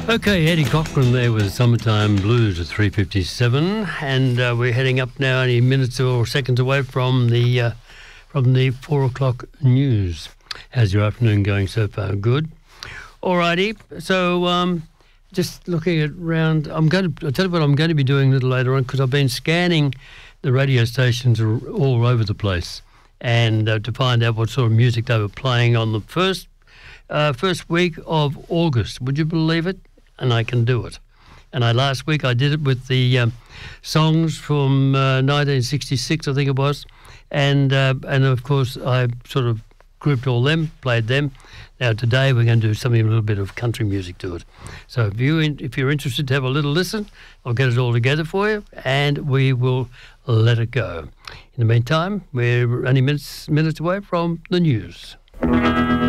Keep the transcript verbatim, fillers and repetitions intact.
Okay, Eddie Cochran there with Summertime Blues at three fifty-seven, and uh, we're heading up now any minutes or seconds away from the uh, from the four o'clock news. How's your afternoon going so far? Good. Alrighty, so um, just looking at round, I'm going to, I'll tell you what I'm going to be doing a little later on, because I've been scanning the radio stations all over the place, and uh, to find out what sort of music they were playing on the first uh, first week of August. Would you believe it? And I can do it. And I last week I did it with the um, songs from uh, nineteen sixty-six, I think it was, and uh, and of course I sort of grouped all them, played them. Now today we're going to do something, a little bit of country music to it. So if you in, if you're interested to have a little listen, I'll get it all together for you, and we will let it go. In the meantime, we're only minutes minutes away from the news.